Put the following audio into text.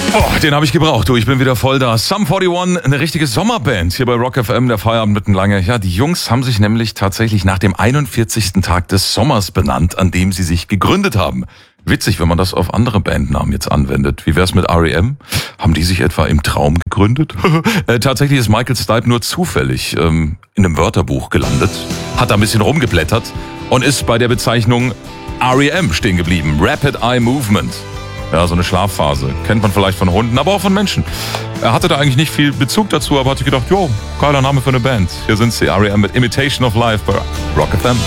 Oh, den habe ich gebraucht. Du, ich bin wieder voll da. Sum 41, eine richtige Sommerband hier bei Rock FM, der Feierabend mittenlange. Ja, die Jungs haben sich nämlich tatsächlich nach dem 41. Tag des Sommers benannt, an dem sie sich gegründet haben. Witzig, wenn man das auf andere Bandnamen jetzt anwendet. Wie wär's mit R.E.M.? Haben die sich etwa im Traum gegründet? Tatsächlich ist Michael Stipe nur zufällig in einem Wörterbuch gelandet, hat da ein bisschen rumgeblättert und ist bei der Bezeichnung R.E.M. stehen geblieben. Rapid Eye Movement. Ja, so eine Schlafphase. Kennt man vielleicht von Hunden, aber auch von Menschen. Er hatte da eigentlich nicht viel Bezug dazu, aber hat sich gedacht, jo, geiler Name für eine Band. Hier sind sie, R.E.M. mit Imitation of Life bei Rock FM.